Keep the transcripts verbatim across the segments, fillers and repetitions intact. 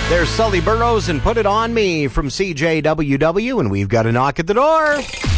There's Sully Burrows and Put It On Me from C J W W, and we've got a knock at the door.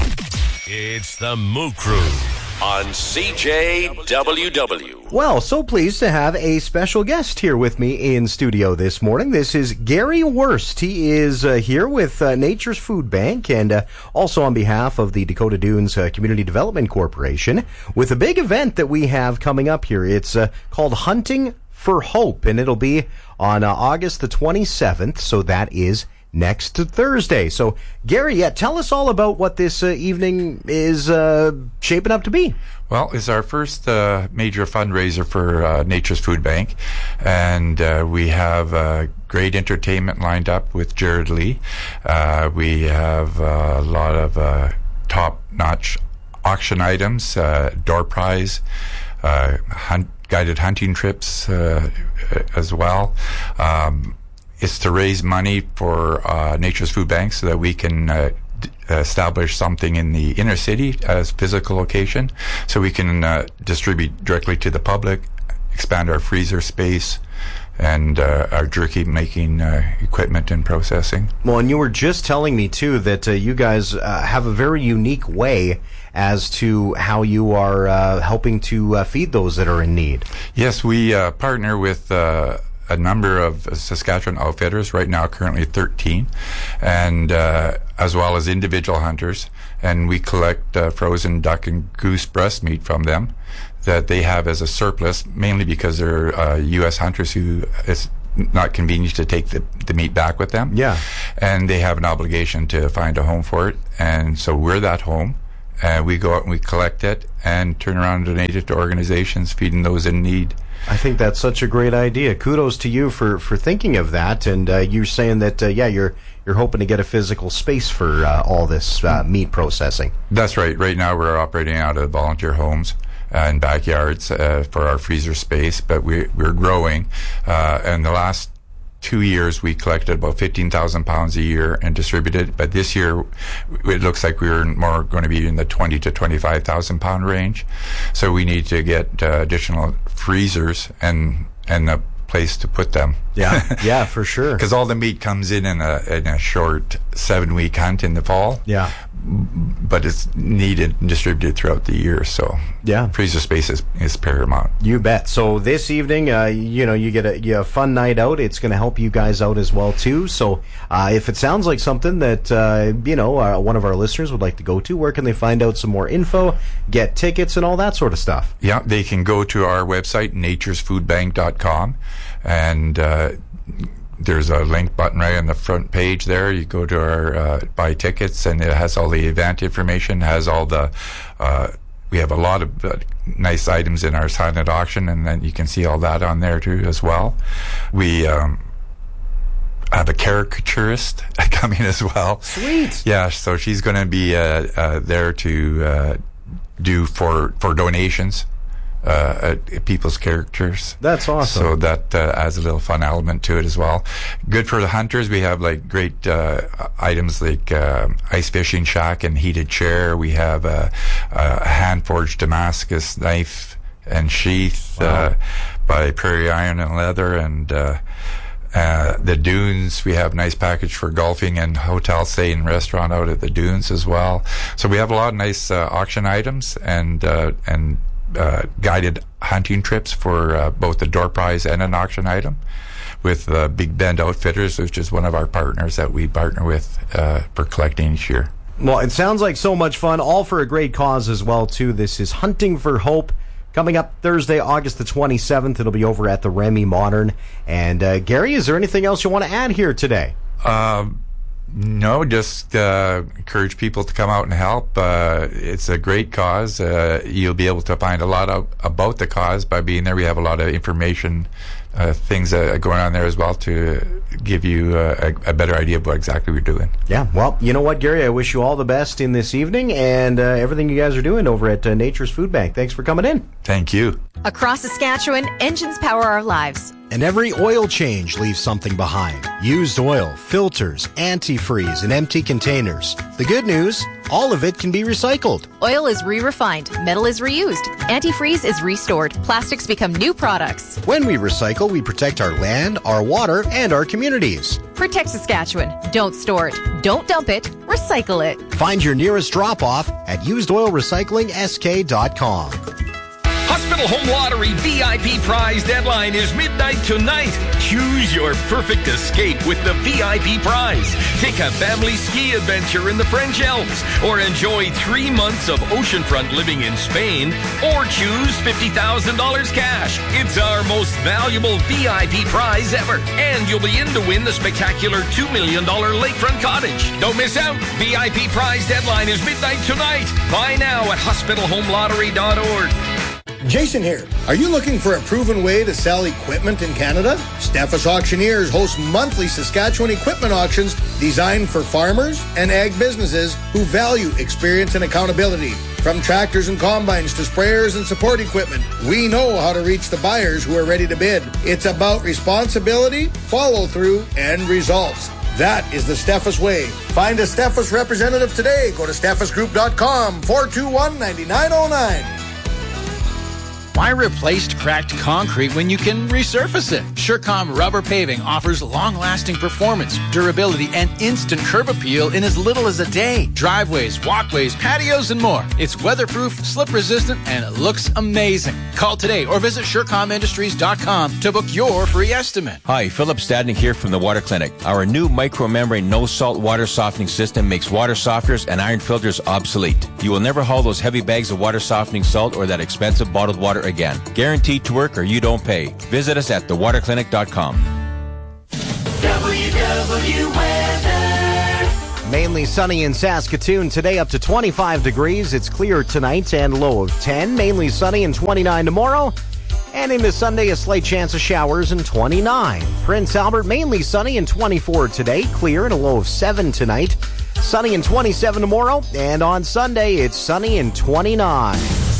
It's the Moo Crew on C J W W. Well, so pleased to have a special guest here with me in studio this morning. This is Gary Wurst. He is uh, here with uh, Nature's Food Bank and uh, also on behalf of the Dakota Dunes uh, Community Development Corporation with a big event that we have coming up here. It's uh, called Hunting for Hope, and it'll be on uh, August the twenty-seventh, so that is next Thursday. So, Gary, yeah, tell us all about what this uh, evening is uh, shaping up to be. Well, it's our first uh, major fundraiser for uh, Nature's Food Bank, and uh, we have uh, great entertainment lined up with Jared Lee. Uh, we have uh, a lot of uh, top-notch auction items, uh, door prize, uh, hunt, guided hunting trips uh, as well. Um, it's to raise money for uh, Nature's Food Bank so that we can uh, d- establish something in the inner city as physical location, so we can uh, distribute directly to the public, expand our freezer space, and uh, our jerky making uh, equipment and processing. Well, and you were just telling me, too, that uh, you guys uh, have a very unique way as to how you are uh, helping to uh, feed those that are in need. Yes, we uh, partner with uh, a number of Saskatchewan outfitters, right now currently thirteen, and uh, as well as individual hunters, and we collect uh, frozen duck and goose breast meat from them that they have as a surplus, mainly because they're uh, U S hunters who it's not convenient to take the, the meat back with them. Yeah. And they have an obligation to find a home for it, and so we're that home. Uh, we go out and we collect it and turn around and donate it to organizations feeding those in need. I think that's such a great idea. Kudos to you for, for thinking of that. And uh, you're saying that, uh, yeah, you're you're hoping to get a physical space for uh, all this uh, meat processing. That's right. Right now we're operating out of volunteer homes and backyards uh, for our freezer space, but we, we're growing. Uh, and the last two years we collected about fifteen thousand pounds a year and distributed, but this year it looks like we're more going to be in the twenty to twenty-five thousand pound range. So we need to get uh, additional freezers and and a place to put them. Yeah, yeah, for sure. Because all the meat comes in in a, in a short seven week hunt in the fall. Yeah. But it's needed and distributed throughout the year, so yeah, freezer space is, is paramount. You bet. So this evening, uh, you know, you get a, you have a fun night out. It's going to help you guys out as well too. So uh, if it sounds like something that uh, you know uh, one of our listeners would like to go to, where can they find out some more info, get tickets, and all that sort of stuff? Yeah, they can go to our website, natures food bank dot com, and uh, there's a link button right on the front page there. You go to our uh, buy tickets, and it has all the event information, has all the, uh, we have a lot of uh, nice items in our silent auction, and then you can see all that on there too as well. We um, have a caricaturist coming as well. Sweet. Yeah, so she's going to be uh, uh, there to uh, do for, for donations. Uh, uh, people's characters. That's awesome. So that uh, adds a little fun element to it as well. Good for the hunters. We have like great uh, items like uh, ice fishing shack and heated chair. We have a, a hand forged Damascus knife and sheath wow. uh, by Prairie Iron and Leather, and uh, uh, the Dunes. We have a nice package for golfing and hotel stay and restaurant out at the Dunes as well. So we have a lot of nice uh, auction items and uh, and. Uh, guided hunting trips for uh, both the door prize and an auction item with uh, Big Bend Outfitters, which is one of our partners that we partner with uh, for collecting each year. Well, it sounds like so much fun, all for a great cause as well, too. This is Hunting for Hope, coming up Thursday, August the twenty-seventh. It'll be over at the Remy Modern. And, uh, Gary, is there anything else you want to add here today? Um... No, just uh, encourage people to come out and help. Uh, it's a great cause. Uh, you'll be able to find a lot of, about the cause by being there. We have a lot of information, uh, things that are going on there as well to give you uh, a, a better idea of what exactly we're doing. Yeah, well, you know what, Gary? I wish you all the best in this evening and uh, everything you guys are doing over at uh, Nature's Food Bank. Thanks for coming in. Thank you. Across Saskatchewan, engines power our lives. And every oil change leaves something behind. Used oil, filters, antifreeze, and empty containers. The good news, all of it can be recycled. Oil is re-refined, metal is reused, antifreeze is restored, plastics become new products. When we recycle, we protect our land, our water, and our communities. Protect Saskatchewan. Don't store it. Don't dump it. Recycle it. Find your nearest drop-off at used oil recycling s k dot com. Hospital Home Lottery V I P prize deadline is midnight tonight. Choose your perfect escape with the V I P prize. Take a family ski adventure in the French Alps, or enjoy three months of oceanfront living in Spain, or choose fifty thousand dollars cash. It's our most valuable V I P prize ever, and you'll be in to win the spectacular two million dollars lakefront cottage. Don't miss out. V I P prize deadline is midnight tonight. Buy now at hospital home lottery dot org. Jason here. Are you looking for a proven way to sell equipment in Canada? Steffes Auctioneers hosts monthly Saskatchewan equipment auctions designed for farmers and ag businesses who value experience and accountability. From tractors and combines to sprayers and support equipment, we know how to reach the buyers who are ready to bid. It's about responsibility, follow-through, and results. That is the Steffes way. Find a Steffes representative today. Go to steffes group dot com, four two one, nine nine zero nine. Why replace cracked concrete when you can resurface it? Surecom Rubber Paving offers long-lasting performance, durability, and instant curb appeal in as little as a day. Driveways, walkways, patios, and more. It's weatherproof, slip-resistant, and it looks amazing. Call today or visit surecom industries dot com to book your free estimate. Hi, Philip Stadnik here from the Water Clinic. Our new micro-membrane no-salt water softening system makes water softeners and iron filters obsolete. You will never haul those heavy bags of water softening salt or that expensive bottled water again. Guaranteed to work or you don't pay. Visit us at the water clinic dot com. W W weather. Mainly sunny in Saskatoon today, up to twenty-five degrees. It's clear tonight and low of ten. Mainly sunny and twenty-nine tomorrow. And into Sunday, a slight chance of showers and twenty-nine. Prince Albert, mainly sunny and twenty-four today. Clear and a low of seven tonight. Sunny and twenty-seven tomorrow. And on Sunday, it's sunny and twenty-nine.